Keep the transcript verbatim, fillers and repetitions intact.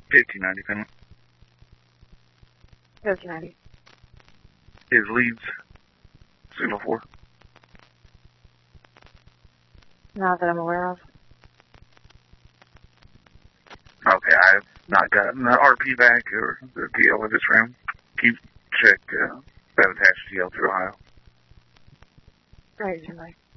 fifteen ninety, Finley. fifteen ninety. Is Leeds signal four? Not that I'm aware of. Okay, I've not gotten the R P back or the T L of this room. Keep check uh, that attached T L through Ohio. Right, Finley.